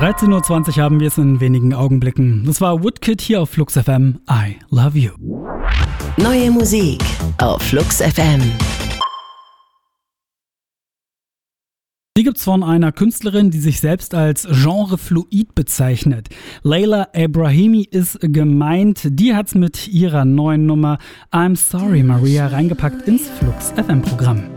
13.20 Uhr haben wir es in wenigen Augenblicken. Das war Woodkid hier auf Flux FM. I love you. Neue Musik auf Flux FM. Die gibt's von einer Künstlerin, die sich selbst als genrefluid bezeichnet. Layla Ebrahimi ist gemeint. Die hat's mit ihrer neuen Nummer I'm Sorry Maria reingepackt ins Flux FM Programm.